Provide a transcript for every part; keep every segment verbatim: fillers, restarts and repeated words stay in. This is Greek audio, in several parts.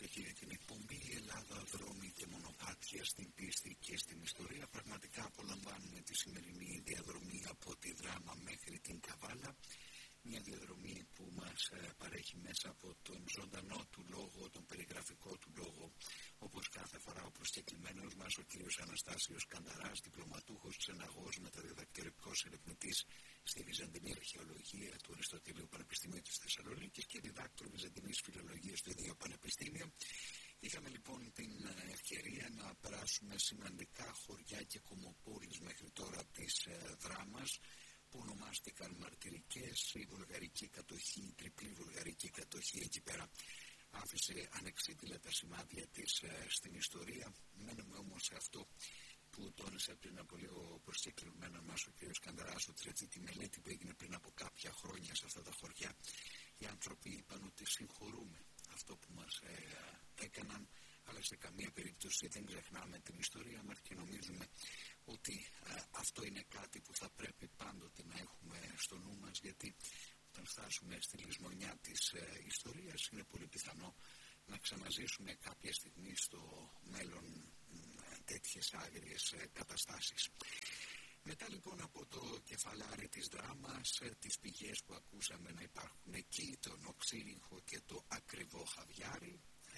προσοχή για την εκπομπή Ελλάδα, δρόμοι και μονοπάτια στην πίστη και στην ιστορία. Πραγματικά απολαμβάνουμε τη σημερινή διαδρομή από τη Δράμα μέχρι την Καβάλα. Μια διαδρομή που μας παρέχει μέσα από τον ζωντανό του λόγο, τον περιγραφικό του λόγο, όπως κάθε φορά ο προσκεκλημένος μας, ο κύριος Αναστάσιος Κανταράς, διπλωματούχος, ξεναγός, μεταδιδακτορικός ερευνητής στη Βυζαντινή Αρχαιολογία του Αριστοτελείου Πανεπιστημίου της Θεσσαλονίκης και διδάκτορ Βυζαντινής Φιλολογίας στο ίδιο Πανεπιστήμιο. Είχαμε λοιπόν την ευκαιρία να περάσουμε σημαντικά χωριά και κομμοπόλεις μέχρι τώρα της Δράμας, που ονομάστηκαν μαρτυρικές. Η βουλγαρική κατοχή, η τριπλή βουλγαρική κατοχή εκεί πέρα άφησε ανεξίτηλα τα σημάδια της ε, στην ιστορία. Μένουμε όμως σε αυτό που τόνισε πριν από λίγο προσκεκλημένο μας ο κ. Κανταράς, ότι έτσι τη μελέτη που έγινε πριν από κάποια χρόνια σε αυτά τα χωριά, οι άνθρωποι είπαν ότι συγχωρούμε αυτό που μας ε, έκαναν, αλλά σε καμία περίπτωση δεν ξεχνάμε την ιστορία μας και νομίζουμε ότι ε, αυτό είναι κάτι που θα πρέπει πάντοτε να έχουμε στο νου μας, γιατί όταν φτάσουμε στη λησμονιά της ε, ιστορίας είναι πολύ πιθανό να ξαναζήσουμε κάποια στιγμή στο μέλλον ε, τέτοιες άγριες ε, καταστάσεις. Μετά λοιπόν από το κεφαλάρι της Δράμας, ε, τις πηγές που ακούσαμε να υπάρχουν εκεί, τον Οξύριγχο και το ακριβό Χαβιάρι, ε,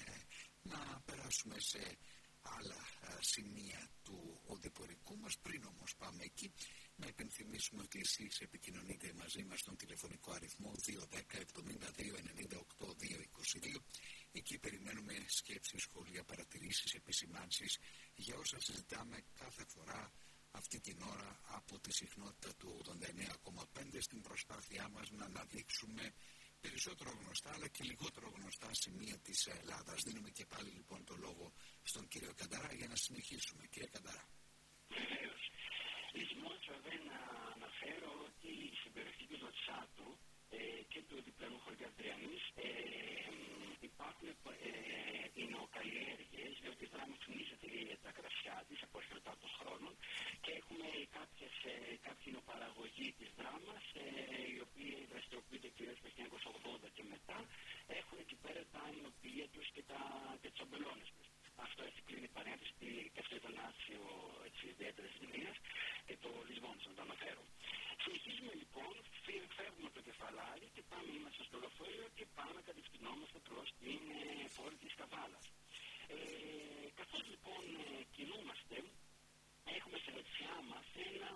να περάσουμε σε άλλα α, σημεία του οδηπορικού μας. Πριν όμως πάμε εκεί, να υπενθυμίσουμε ότι εσείς επικοινωνείτε μαζί μας στον τηλεφωνικό αριθμό δύο ένα μηδέν εβδομήντα δύο ενενήντα οκτώ διακόσια είκοσι δύο. Εκεί περιμένουμε σκέψεις, σχόλια, παρατηρήσεις, επισημάνσεις για όσα συζητάμε κάθε φορά αυτή την ώρα από τη συχνότητα του ογδόντα εννέα κόμμα πέντε στην προσπάθειά μας να αναδείξουμε περισσότερο γνωστά αλλά και λιγότερο γνωστά σημεία της Ελλάδας. Δίνουμε και πάλι λοιπόν το λόγο στον κύριο Κανταρά για να συνεχίσουμε. Κύριε Κανταρά. Βεβαίως. Λυσμός βέβαια να αναφέρω ότι στην περιοχή του Δοτσάτου ε, και του διπλανού χωριά Δριανής ε, υπάρχουν ε, εινοκαλλιέργειες, διότι η Δράμα φημίζεται για τα κρασιά της από αρκετά των χρόνων και έχουμε κάποιες, ε, κάποια εινοπαραγωγή της Δράμας, ε, οι οποίοι δραστηριοποιούνται κυρίως το χίλια εννιακόσια ογδόντα και μετά, έχουν εκεί πέρα τα εινοπηλία τους και, τα, και τις αμπελώνες τους. Αυτό έτσι κλείνει παρένθεση και αυτό ήταν άσιο της ιδιαίτερης ζημίας και το Λυσμόνης να το αναφέρω. Συνεχίζουμε λοιπόν, φεύγουμε το κεφαλάρι και πάμε, είμαστε στο λεωφορείο και πάμε κατευθυνόμαστε προς την ε, πόλη της Καβάλας. Ε, καθώς λοιπόν ε, κινούμαστε, έχουμε στη δεξιά μας ένα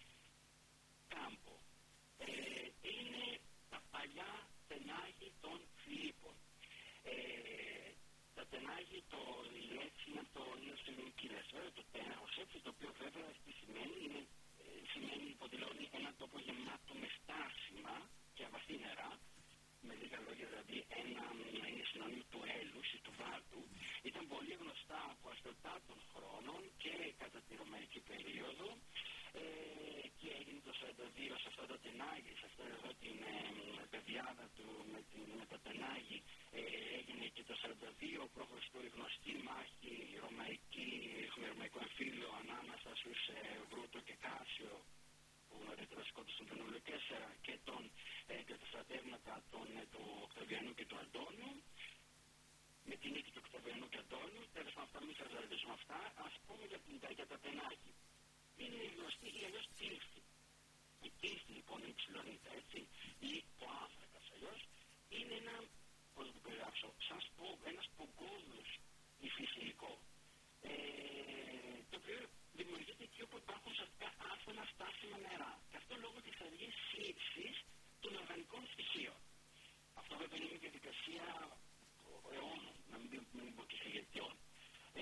κάμπο. Ε, είναι τα παλιά τενάγη των Φιλίππων. Ε, τα τενάγη, το λέξη είναι από το Ιωσιμικίδες, το τέναγος, έτσι, το οποίο βέβαια τι σημαίνει, είναι, ε, σημαίνει υποδηλώνει ένα τόπο γεμάτο με στάσιμα και αβαθή νερά, με λίγα λόγια δηλαδή ένα, είναι συνώνυμο του έλους ή του βάλτου. Ήταν πολύ γνωστά από αστροτάτων χρόνων και κατά τη ρωμαϊκή περίοδο ε, και έγινε το σαράντα δύο σε αυτά τα τενάγη, σε αυτά εδώ την ε, πεδιάδα του με, την, με τα τενάγη, ε, έγινε και το σαράντα δύο π.Χ. η γνωστή μάχη η ρωμαϊκή, έχουμε ρωμαϊκό εμφύλιο ανάμεσα στους ε, Βρούτο και Κάσιο, που νωρίτερα σκότωσαν τον Ιούλιο τέσσερα και, τον, ε, και τα στρατεύματα των, ε, του Οκταβιανού και του Αντώνιου. Με την νίκη του Οκταβιανού και Αντώνιου, τέλος πάντων αυτά, μην σας ζητήσουμε αυτά, ας πούμε για, την, για τα τενάγη. Είναι η γνωστή ή αλλιώς τύλφη. Η τύλφη λοιπόν είναι ψηλονίτα, έτσι, ή το άνθρακας αλλιώς, είναι ένα, πώς το περιγράψω, σαν σπο, ένα σπογκώδους υφισιλικό, ε, το οποίο δημιουργείται εκεί όπου υπάρχουν ουσιαστικά άσθενα στάσιμα νερά. Και αυτό λόγω της αργής σύψης των οργανικών στοιχείων. Αυτό βέβαια είναι μια διαδικασία αιώνων, να μην, μην πω και χιλιετιών. Ε,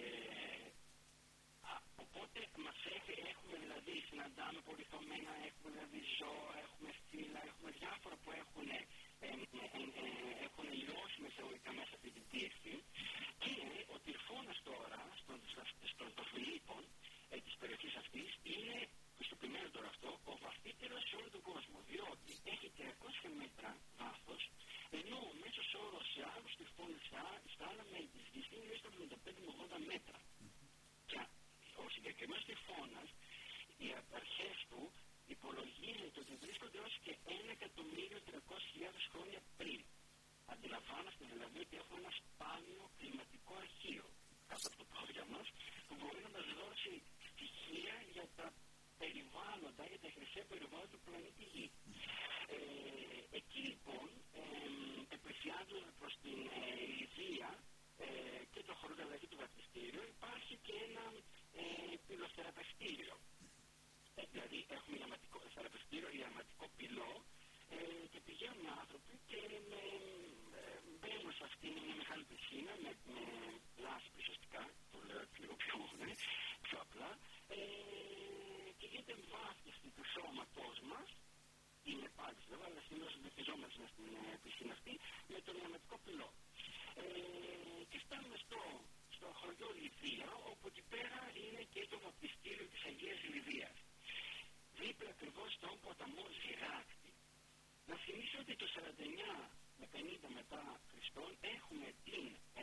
Οπότε μας έχει, έχουμε δηλαδή, συναντάμε πολυθωμένα, έχουμε δηλαδή ζώα, έχουμε φύλλα, έχουμε διάφορα που έχουν, ε, ε, ε, ε, έχουν λιώσει μεσαιωρικά μέσα από την τύφη και ο τυρφώνας τώρα των Φιλίππων ε, της περιοχής αυτής είναι, πιστοποιημένο τώρα αυτό, ο βαθύτερος σε όλο τον κόσμο, διότι έχει τριακόσια μέτρα βάθος, ενώ ο μέσος όρος σε άλλους τυρφώνες στα άλλα μέρη της γης είναι στα εβδομήντα πέντε με ογδόντα μέτρα. Και ο συγκεκριμένος τυφώνας, οι αρχές του υπολογίζεται ότι βρίσκονται ως και ένα εκατομμύριο τριακόσιες χιλιάδες χρόνια πριν. αντιλαμβάνεστε δηλαδή ότι έχουμε ένα σπάνιο κλιματικό αρχείο κάτω από το πόδια μας, που μπορεί να μας δώσει στοιχεία για τα περιβάλλοντα, για τα χρυσαία περιβάλλοντα του πλανήτη Γη. Ε, εκεί λοιπόν, ε, επλησιάζοντας προς την ε, Λιδία ε, και το χωροταλλαγή του βαπτιστήριου, υπάρχει και ένα ε, πυλοθεραπευτήριο. Ε, δηλαδή έχουμε ιαματικό θεραπευτήριο, ιαματικό πυλό, ε, και πηγαίνουν άνθρωποι και με, ε, μπαίνουν σε αυτήν μια μεγάλη πισίνα με, με λάσπη ουσιαστικά, το λέω λίγο πιο, ναι, πιο απλά, ε, και γίνεται εμβάθυνση του σώματός μας. Είναι πάλι βέβαια, αλλά συνήθως βυθιζόμαστε στην ε, πισίνα αυτή με τον ιαματικό πυλό. Ε, και φτάνουμε στο, στο χωριό Λιδία, όπου εκεί πέρα είναι και το βαπτιστήριο της Αγίας Λιδίας. Δίπλα ακριβώς στον ποταμό Ζηράκτη. Να θυμίσω ότι το σαράντα εννιά με πενήντα μετά Χριστόν έχουμε την, ε,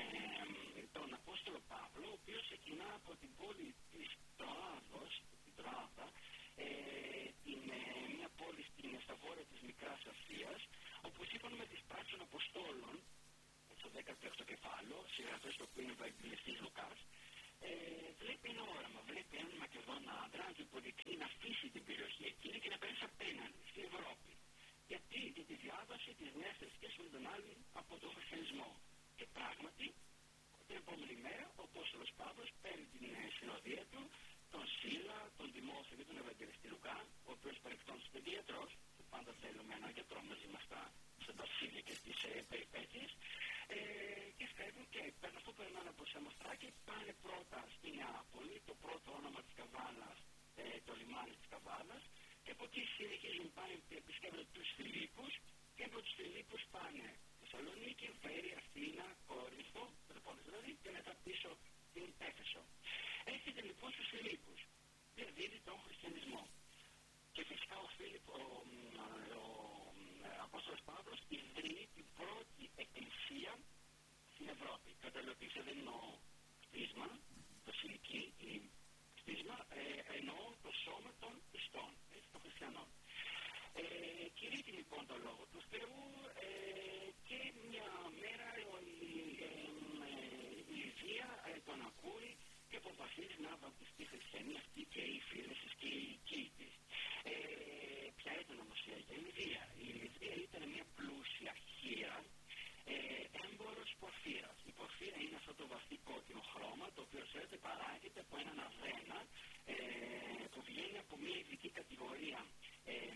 τον Απόστολο Παύλο, ο οποίος ξεκινά από την πόλη της Τροάδος, την Τροάδα, ε, την, ε, μια πόλη στην σταβόρια της Μικράς Ασίας, όπου σύμφωνα με τις πράξεις των Αποστόλων, στο δέκατο έκτο κεφάλαιο, συγγραφέας του οποίου είναι ο Ευαγγελιστής Λουκάς, ε, βλέπει ένα όραμα, βλέπει έναν Μακεδόνα άντρα να του υποδεικνύει να αφήσει την περιοχή εκείνη και να πέρασε απέναντι στην Ευρώπη. Γιατί για τη διάδοση της νέας θρησκείας με τον άλλον από τον χριστιανισμό. Και πράγματι, την επόμενη μέρα, ο Απόστολος Παύλος παίρνει την συνοδεία του, τον Σίλα, τον Τιμόθεο και τον Ευαγγελιστή Λουκά, ο οποίος παρεκτόνται γιατρός, που πάντα θέλουμε έναν γιατρό μαζί μας στα βασίλεια και στις ε, περιπέτειες, ε, και φεύγουν και παίρνουν αυτό που περνάνε από Σαμοθράκη, πάνε πρώτα στη Νεάπολη, το πρώτο όνομα της Καβάλας, ε, το λιμάνι της Καβάλας, και από εκεί συνεχίζουν πάνε και επισκέπτονται τους Φιλίππους, και από τους Φιλίππους πάνε Θεσσαλονίκη, Βέρεια, Αθήνα, Κόρινθο, δηλαδή, και μετά πίσω στην Έφεσο. Έρχεται λοιπόν στους Φιλίππους, διαδίδει τον χριστιανισμό. Και φυσικά ο Φίλιππ, ο, ο, ο Απόστολος Παύλος, ιδρύει την πρώτη εκκλησία στην Ευρώπη. Καταλαβαίνετε, δεν εννοώ κτίσμα, το συλλική, ή κτίσμα, ε, εννοώ το σώμα των πιστών, έτσι, των χριστιανών. Ε, κηρύττει λοιπόν τον λόγο του Θεού, ε, και μια μέρα η, ε, ε, η Λιδία ε, τον ακούει και αποφασίζει να βαπτιστεί χριστιανή αυτή και οι φίλες της και οι οικοί της. Ε, ποια ήταν όμως η Αγία Λιδία? Η Λιδία ήταν μια πλούσια χήρα, ε, έμπορος πορφύρας. Η πορφύρα είναι αυτό το βαθύ κόκκινο χρώμα, το οποίο ξέρετε παράγεται από έναν αβένα, ε, που βγαίνει από μια ειδική κατηγορία ε, ε,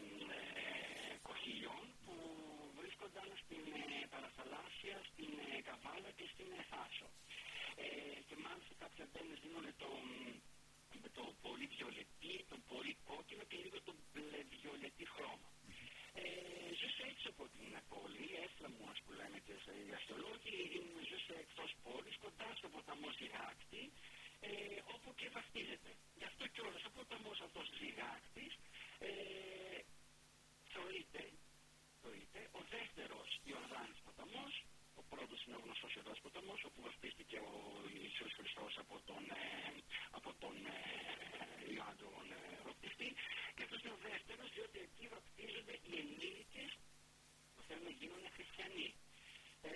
κοχυλιών που βρίσκονταν στην ε, παραθαλάσσια, στην ε, Καβάλα και στην ε, Θάσο. Ε, και μάλιστα κάποια μπαίνες δίνουν το, το πολύ βιολετή, το πολύ κόκκινο και λίγο το μπλε βιολετή χρώμα. Ε, ζούσε έξω από την πόλη, έστραμμο ας που λέμε και οι αστρολόγοι, ζούσε εκτός πόλης, κοντά στο ποταμό Ζηράκτη, ε, όπου και βαφτίζεται. Γι' αυτό και όλος ο ποταμός αυτός Ζηράκτης ε, θεωρείται, θεωρείται ο δεύτερος Ιορδάνης ποταμός. Ο πρώτος είναι ο γνωστός Ιορδάνης ποταμός, όπου βαφτίστηκε ο Ιησούς Χριστός από τον, ε, από τον ε, Ιωάννη τον ε, βαπτιστή, και αυτός είναι ο δεύτερος, διότι εκεί βαπτίζονται οι ενήλικες που θέλουν να γίνουν χριστιανοί. Ε,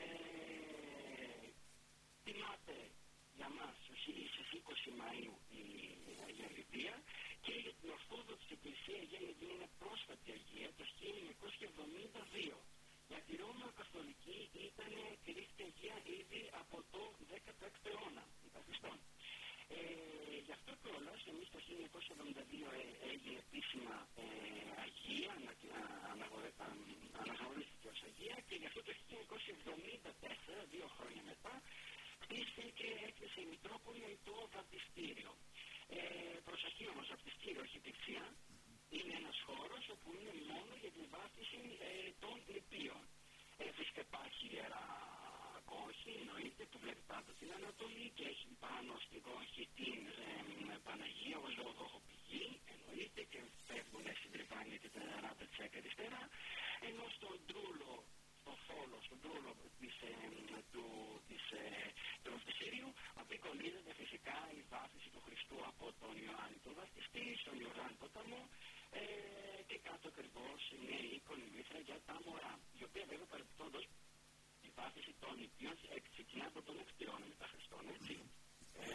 τιμάται για μας στις είκοσι Μαΐου η Αγία Λιδία, και για την Ορθόδοξη Εκκλησία η Αγία Λιδία είναι πρόσφατη Αγία το χίλια εννιακόσια εβδομήντα δύο. Για τη Ρώμα Καθολική ήταν κηρύχθηκε Αγία ήδη από το δέκατο έκτο αιώνα, μετά Χριστόν. Ε, γι' αυτό κιόλας εμείς το χίλια εννιακόσια εβδομήντα δύο ε, έγινε επίσημα ε, Αγία, αναγνωρίστηκε ως Αγία, και γι' αυτό το χίλια εννιακόσια εβδομήντα τέσσερα, δύο χρόνια μετά, χτίστηκε και έκλεισε η Μητρόπολη το βαπτιστήριο. Ε, προσοχή όμως, βαπτιστήριο, όχι εκκλησία, είναι ένας χώρος όπου είναι μόνο για την βάπτιση ε, των νηπίων. Ε, φυσικά υπάρχει ιερά κόχη, εννοείται, που βλέπει πάντα την Ανατολή και έχει πάνω στην κόχη την ε, Παναγία ως λογοπηγή, εννοείται, και φεύγουν συντριβάνια και τα νερά της αριστερά, ενώ στον Τρούλο, στο φόλο, στον Τρούλο της, ε, του, της, ε, του βαπτιστηρίου απεικονίζεται φυσικά η βάφτιση του Χριστού από τον Ιωάννη τον Βαπτιστή, στον Ιορδάνη ποταμό, ε, και κάτω ακριβώς είναι η εικονή για τα μωρά, η οποία βέβαια παρεπιπτόντως η βάφτιση φάση των νηπίων, ξεκινά από τον έκτο αιώνα μετά Χριστόν, έτσι. Ε,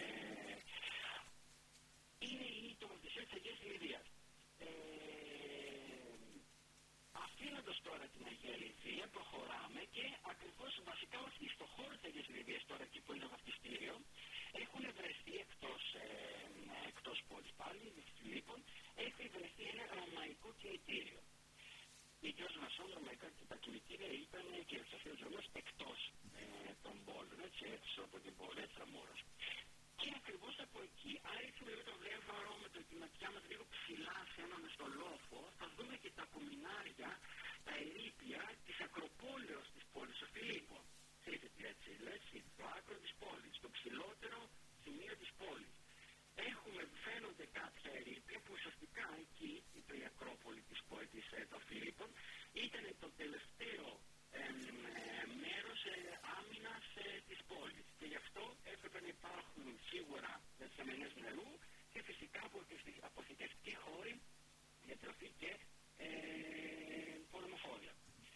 είναι η τοποθεσία της Αγίας Λιδίας. Ε, Αφήνοντας τώρα την Αγία Λιδία, προχωράμε και ακριβώς βασικά όχι στο χώρο της Αγίας Λιδίας, τώρα εκεί που είναι το βαπτιστήριο, έχουν βρεθεί εκτός, ε, εκτός πόλης πάλι, λοιπόν, έχει βρεθεί ένα ρωμαϊκό κημητήριο. Οι δυο γνωστών ρωμαϊκά τα κημητήρια ήταν και ο Σαφιοζωμός εκτός ε, των πόλων, έτσι, έξω από την πόλη, έτσι, Αμόρας. Και ακριβώς από εκεί, αν ρίξουμε λίγο το βλέμμα τη ματιά μας λίγο ψηλά σε έναν στο λόφο, θα δούμε και τα κομμινάρια, τα ερείπια της Ακροπόλεως της πόλης των Φιλίππων. Ξέρετε έτσι, έτσι, το άκρο της πόλης, το ψηλότερο σημείο της πόλης. Έχουμε, φαίνονται κάποια ερείπια που ουσιαστικά εκεί, η Ακρόπολη της πόλης των Φιλίππων, ήταν το τελευταίο ε, ε, μέρος ε, άμυνας ε, της πόλης. Και γι' αυτό έπρεπε να υπάρχουν σίγουρα δεξαμενές νερού και φυσικά αποθηκευτικοί χώροι για τροφή και ε, πολεμοφόδια.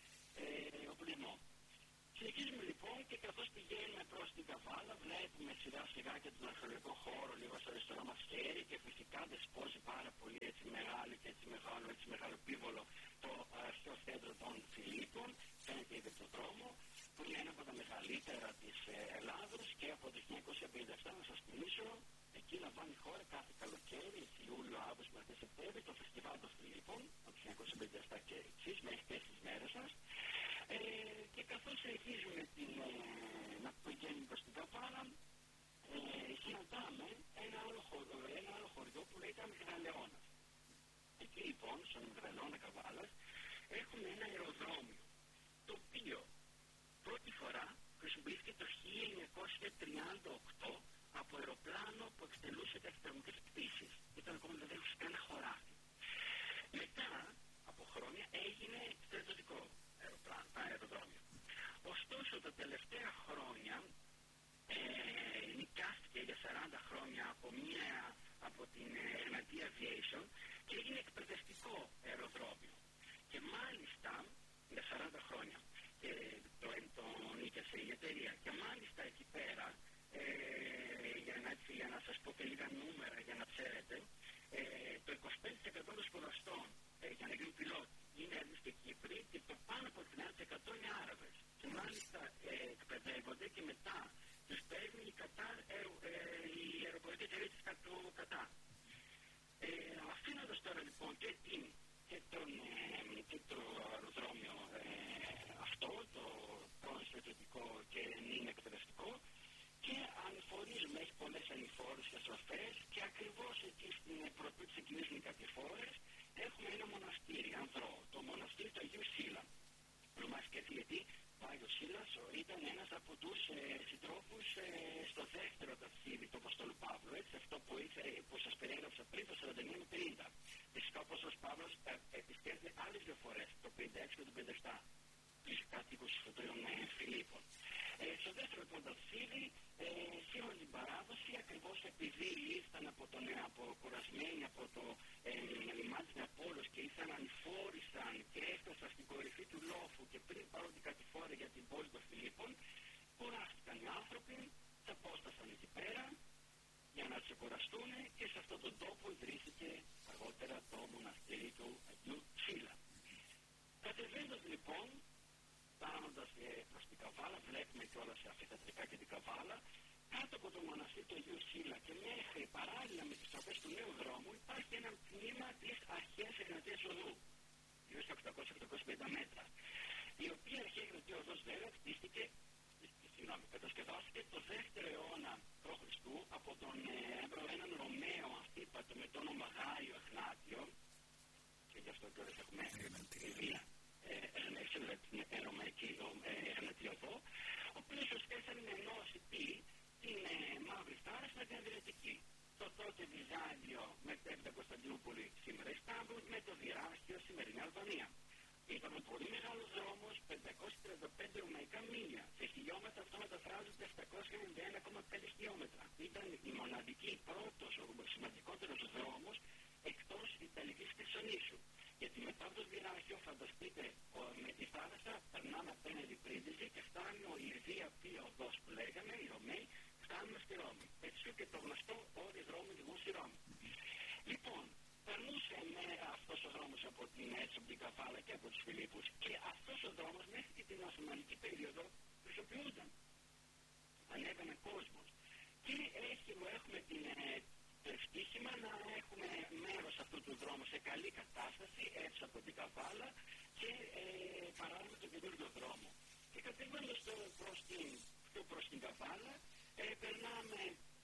Ε, οπλισμό. Συνεχίζουμε λοιπόν και καθώς πηγαίνουμε προς την Καβάλα, βλέπουμε σιγά σιγά και τον αρχαιολογικό χώρο λίγο στο αριστερό μας χέρι και φυσικά δεσπόζει πάρα πολύ έτσι μεγάλο και έτσι μεγάλο, έτσι μεγάλο πίβολο το αρχαίο κέντρο των Φιλίππων, φαίνεται ήδη το δρόμο, που είναι ένα από τα μεγαλύτερα της Ελλάδος και από το χίλια εννιακόσια πενήντα επτά να σας θυμίσω, εκεί λαμβάνει χώρα κάθε καλοκαίρι, Ιούλιο, Αύγουστο, Μαρτίου, Σεπτέμβρη, το φεστιβάλ των Φιλίππων, από το χίλια εννιακόσια πενήντα επτά και εξής, μέχρι και στις μέρες σας. Ε, και καθώς συνεχίζουμε την, ε, να πηγαίνουμε προς την Καβάλα, ε, συναντάμε ένα άλλο, χωριό, ένα άλλο χωριό που λέγεται Μυγδαλαιώνας. Εκεί λοιπόν, στον Μυγδαλαιώνα Καβάλας, έχουμε ένα αεροδρόμιο, το οποίο πρώτη φορά χρησιμοποιήθηκε το χίλια εννιακόσια τριάντα οκτώ από αεροπλάνο που εκτελούσε ταχυδρομικές πτήσεις. Ήταν ακόμα δεν έχει καν χωράφι. Μετά από χρόνια έγινε στρατιωτικό αεροδρόμιο. Ωστόσο τα τελευταία χρόνια ε, νοικιάστηκε για σαράντα χρόνια από, μια, από την Ernadi Aviation και έγινε εκπαιδευτικό αεροδρόμιο. Και μάλιστα για σαράντα χρόνια και το, το νίκιασε η εταιρεία. Και μάλιστα εκεί πέρα ε, για, να, για να σας πω και λίγα νούμερα για να ξέρετε, ε, το είκοσι πέντε τοις εκατό των σπουδαστών ε, για να γίνουν πιλότοι είναι Έλληνες και Κύπροι και το πάνω από τριάντα τοις εκατό είναι Άραβες. Και μάλιστα ε, εκπαιδεύονται και μετά τους παίρνει η, Κατάρ, ε, ε, η αεροπορική εταιρεία της Κατάρ. Ε, αφήνοντας τώρα λοιπόν και, την, και, τον, ε, και το αεροδρόμιο ε, αυτό, το πρώην στρατιωτικό και νυν εκπαιδευτικό, και ανηφορίζουμε, έχει πολλές ανηφόρες και στροφές και ακριβώς εκεί στην πρωτού της εκκινήσουν οι κατηφόρες έχουμε ένα μοναστήρι, ανδρό, το μοναστήρι του Αγίου Σύλλα. Ονομάστηκε έτσι γιατί ο Άγιος Σύλλας ήταν ένας από τους ε, συντρόφους ε, στο δεύτερο ταξίδι του Αποστόλου Παύλου, έτσι, αυτό που, ήθε, που σας περιέγραψα πριν το σαράντα εννιά με πενήντα. Φυσικά ο Απόστολος Παύλος ε, επισκέφθηκε άλλες δύο φορές, το πενήντα έξι και το πενήντα επτά, τους κατοίκους των ε, Φιλίππων. Ε, στο δεύτερο λοιπόν ταξίδι, ε, σύμφωνα την παράδοση, ακριβώς επειδή ήρθαν από τον ε, από, κουρασμένοι από το ε, λιμάνι της Νεαπόλεως και ήρθαν ανηφόρησαν και έφτασαν στην κορυφή του λόφου και πριν πάρουν την κατηφόρα για την πόλη των Φιλίππων, κουράστηκαν οι άνθρωποι, απόστασαν εκεί πέρα για να ξεκουραστούν και σε αυτόν τον τόπο ιδρύθηκε αργότερα το μοναστήρι του Αγίου Σύλλα. Κατεβαίνοντας λοιπόν, φτάνοντας προς την Καβάλα, βλέπουμε και όλα σε αφιθατρικά και την Καβάλα, κάτω από το μοναστήρι του Αγίου Σύλλα και μέχρι παράλληλα με τις τροπές του νέου δρόμου υπάρχει ένα τμήμα της αρχαίας Εγνατίας Οδού, γύρω στα οκτακόσια με οκτακόσια πενήντα μέτρα, η οποία αρχαία Εγνατία Οδός βέβαια χτίστηκε, συγγνώμη, κατασκευάστηκε το δεύτερο αιώνα π.Χ. από τον ε, έναν Ρωμαίο Αμφίπατο με το όνομα Γάιο Εγνάτιο, και γι' αυτό τώρα έχουμε βία. Την Ρωμαϊκή Εγνατία Οδό, ο οποίος ουσιαστικά ήθελε να ενώσει την Μαύρη Θάλασσα με την Αδριατική. Το τότε Βυζάντιο μετέπειτα Κωνσταντινούπολη, σήμερα Ιστάμπουλ, με το Διράχιο, σημερινή Αλβανία. Ήταν πολύ μεγάλος δρόμος, πεντακόσια τριάντα πέντε ρωμαϊκά μίλια. Σε χιλιόμετρα αυτό μεταφράζεται επτακόσια ενενήντα ένα κόμμα πέντε χιλιόμετρα. Ήταν η μοναδική πρώτος, ο σημαντικότερος δρόμος εκτός Ιταλικής Χερσονήσου. Γιατί μετά από το Διράχιο από την, έτσι, από την Καβάλα και από τους Φιλίππους. Και αυτός ο δρόμος μέχρι και την Οθωμανική περίοδο χρησιμοποιούνταν. Ανέβαινε κόσμος. Και έχει, έχουμε την, το ευτύχημα να έχουμε μέρος αυτού του δρόμου σε καλή κατάσταση έξω από την Καβάλα και ε, παράλληλα τον καινούργιο δρόμο. Και κατεβαίνοντας προς την, προς την Καβάλα, ε, περνάμε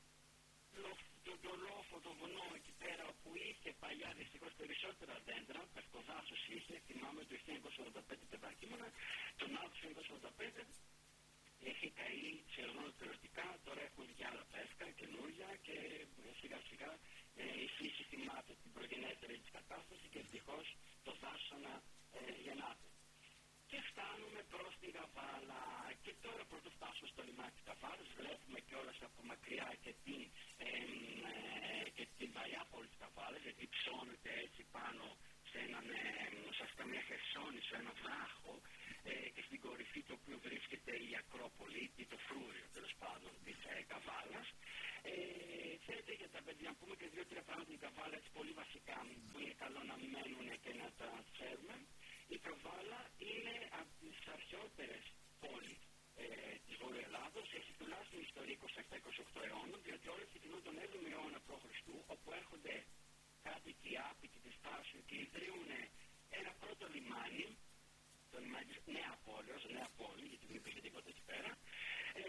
τον το λόφο, το βουνό εκεί πέρα που είχε παλιά δυστυχώς περισσότερα δέντρα, περκοδάσος είχε, θυμάμαι το χίλια εννιακόσια ογδόντα πέντε τεπαρχήμωνα, τον άλλο χίλια εννιακόσια ογδόντα πέντε έχει καεί σχεδόν θεωρητικά, τώρα έχουν και άλλα πέσκα, καινούργια και σιγά σιγά ε, η φύση θυμάται την προγενέστερη της κατάσταση και ευτυχώς το δάσος αναγεννάται. Και φτάνουμε προς την Καβάλα και τώρα πρωτού φτάσουμε στο λιμάνι της Καβάλας βλέπουμε κιόλας από μακριά και την, ε, ε, και την παλιά πόλη της Καβάλας, γιατί ψώνεται έτσι πάνω σε έναν, ε, ουσιαστικά μια χερσόνησο, ένα βράχο, ε, και στην κορυφή του οποίου βρίσκεται η Ακρόπολη ή το φρούριο τέλος πάντων της ε, Καβάλας. Ε, θέλετε για τα παιδιά να πούμε και δύο-τρία πράγματα για την Καβάλα έτσι πολύ βασικά που είναι καλό να μένουν και να τα ξέρουμε. Η Καβάλα είναι από τις αρχαιότερες πόλεις ε, της Βόρειου Ελλάδος, έχει τουλάχιστον ιστορία είκοσι επτά είκοσι οκτώ αιώνων, διότι όλες ξεκινούν τον έβδομο αιώνα π.Χ., όπου έρχονται κάτοικοι άπικοι της Τάσου και ιδρύουν ένα πρώτο λιμάνι, το λιμάνι της Νέα Πόλεως, Νέα Πόλη, γιατί δεν υπήρχε τίποτα εκεί πέρα. Ε,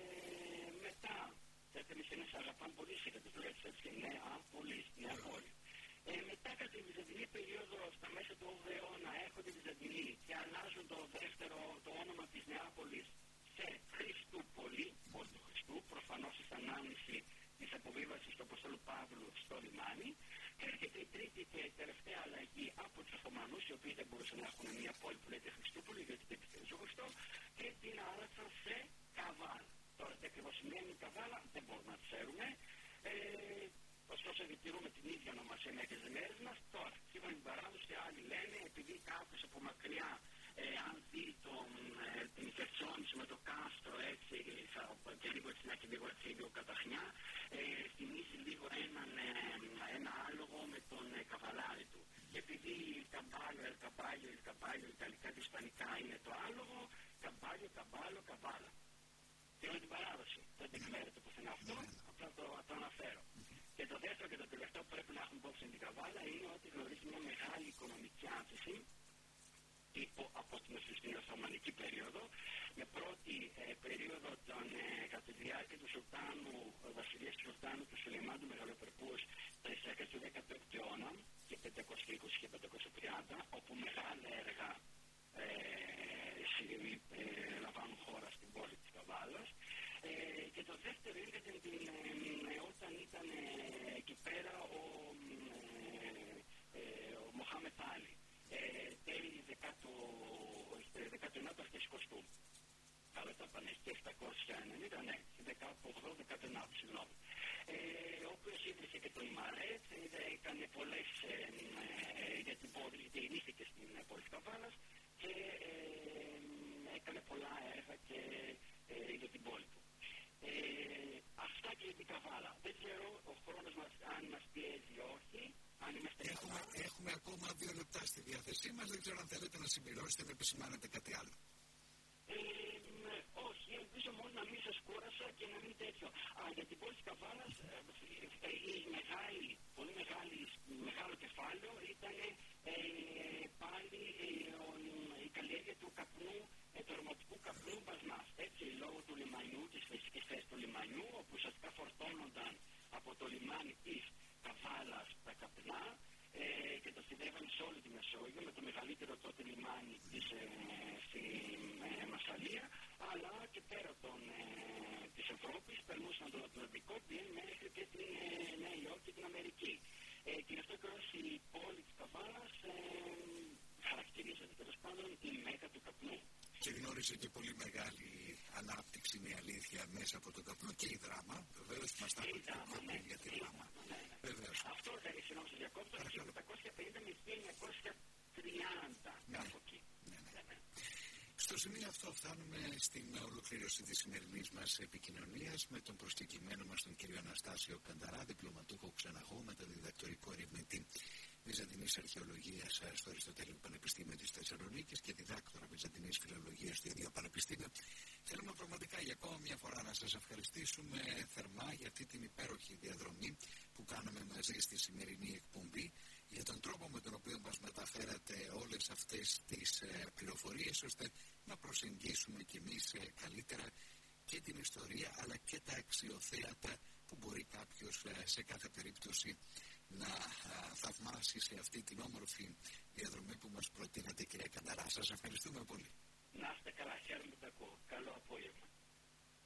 μετά, θα εμείς αγαπάμε πολύ σε τις λέξεις έτσι, Νέα Πόλη, Νέα Πόλη. Ε, μετά κατά τη Βυζαντινή περίοδο, στα μέσα του όγδοου αιώνα, έρχονται οι Βυζαντινοί και αλλάζουν το δεύτερο, το όνομα της Νεάπολης σε Χριστούπολη, πόλη του Χριστού, προφανώς στην ανάμνηση της αποβίβασης του Αποστόλου Παύλου στο λιμάνι. Και έρχεται η τρίτη και τελευταία αλλαγή από τους Οθωμανούς, οι οποίοι δεν μπορούσαν να έχουν μια πόλη που λέγεται Χριστούπολη, γιατί δεν πιστεύει ο Χριστό, και την άλλαξαν σε Καβάλα. Τώρα, τι ακριβώς σημαίνει η Καβάλα, δεν μπορούμε να ξέρουμε. Ε, Ωστόσο, επιτηρούμε την ίδια ονομασία μέχρι τις μέρες μας. Τώρα, σύμφωνα με την παράδοση, άλλοι λένε, επειδή κάποιος από μακριά, ε, αν δει τον, ε, την Χερσόνησο με το κάστρο, έτσι, θα, και λίγο έτσι να έχει λίγο έτσι, λίγο καταχνιά, ε, θυμίζει λίγο έναν, ε, ένα άλογο με τον ε, καβαλάρι του. Και επειδή καμπάλιο, ελ καμπάλιο, ελ καμπάλιο, ιταλικά και ισπανικά είναι το άλογο, καμπάλιο, καμπάλο, καμπάλα. Και με την παράδοση. Δεν την ξέρετε πουθενά αυτό, απλά το, το αναφέρω. Και το δεύτερο και το τελευταίο που πρέπει να έχουμε υπόψη στην Καβάλα είναι ότι γνωρίζει μια μεγάλη οικονομική αύξηση τύπου από την Οθωμανική περίοδο, με πρώτη ε, περίοδο των, ε, κατά τη διάρκεια του Σουλτάνου, βασιλείας του Σουλτάνου του Σουλεϊμάν του Μεγαλοπρεπούς, τα εισέρχεια του δέκατου έβδομου αιώνα και πεντακόσια είκοσι και πεντακόσια τριάντα, όπου μεγάλα έργα ε, ε, ε, λαμβάνουν χώρα στην πόλη της Καβάλας. Ε, και το δεύτερο είναι την, την, ε, όταν ήταν ε, εκεί πέρα ο, ε, ε, ο Μοχάμετ Άλι, ε, τέλη δεκαεννιά αρχές εικοστού. Καλά τα πάνε και επτακόσια ενενήντα, ναι, δεκαοκτώ δεκαεννιά, συγγνώμη. Ε, ο οποίος ίδρυσε και το Ιμαρέτ, έκανε πολλές ε, ε, για την πόλη, γιατί ειρήθηκε στην πόλη της Καβάλας και ε, έκανε πολλά έργα και ε, για την πόλη του. Ε, αυτά και για την Καβάλα. Δεν ξέρω ο χρόνος μας αν μας πιέζει ή όχι. Αν είμαστε έχουμε, έχουμε ακόμα δύο λεπτά στη διάθεσή μας. Δεν ξέρω αν θέλετε να συμπληρώσετε, να επισημάνετε κάτι άλλο. Ε, όχι, ελπίζω μόνο να μην σας κούρασα και να μην τέτοιο. Α, για την πόλη της Καβάλας, ε, η μεγάλη, πολύ μεγάλη, μεγάλο κεφάλαιο ήταν ε, πάλι ε, ο, η καλλιέργεια του καπνού, ε, του αρωματικού καπνού μπασμάς. Έτσι, λόγω του λιμανιού, της φυσικής θέσης του λιμανιού, όπου ουσιαστικά φορτώνονταν από το λιμάνι της Καβάλας τα καπνά ε, και το συνδεύανε σε όλη τη Μεσόγειο με το μεγαλύτερο τότε λιμάνι της ε, στην ε, Μασσαλία, αλλά και πέρα των, ε, της Ευρώπης περνούσαν τον Ατλαντικό πήγαινε μέχρι και την ε, Νέα Υόρκη και την Αμερική. Ε, και γι' αυτό και η πόλη της Καβάλας ε, χαρακτηρίζεται τέλος πάντων η μέκα του καπνού. Και γνώρισε και πολύ μεγάλη ανάπτυξη, είναι η αλήθεια, μέσα από το καπνό και η δράμα. Βεβαίως μας τα πούμε για τη δράμα. Βεβαίως. Αυτό θα είναι συγγνώμη σας διακόπτω, το χίλια οκτακόσια πενήντα με χίλια εννιακόσια τριάντα κάπου εκεί. Ναι, ναι. Στο σημείο αυτό φτάνουμε στην ολοκλήρωση της σημερινής μας επικοινωνίας με τον προσκεκλημένο μας τον κύριο Αναστάσιο Κανταρά, διπλωματούχο ξεναγό, μεταδιδακτορικό ερευνητή Βυζαντινής Αρχαιολογίας στο Αριστοτέλειο Πανεπιστήμιο της Θεσσαλονίκης και διδάκτορα Βυζαντινής Φιλολογίας στο ίδιο Πανεπιστήμιο. Θέλουμε πραγματικά για ακόμα μια φορά να σας ευχαριστήσουμε θερμά για αυτή την υπέροχη διαδρομή που κάναμε μαζί στη σημερινή εκπομπή, για τον τρόπο με τον οποίο μας μεταφέρατε όλες αυτές τις πληροφορίες, ώστε να προσεγγίσουμε κι εμείς καλύτερα και την ιστορία αλλά και τα αξιοθέατα που μπορεί κάποιος σε κάθε περίπτωση να θαυμάσει σε αυτή την όμορφη διαδρομή που μας προτείνατε, κυρία Κανταρά. Σας ευχαριστούμε πολύ. Να είστε καλά, χαίρομαι που τα ακούω. Καλό απόγευμα.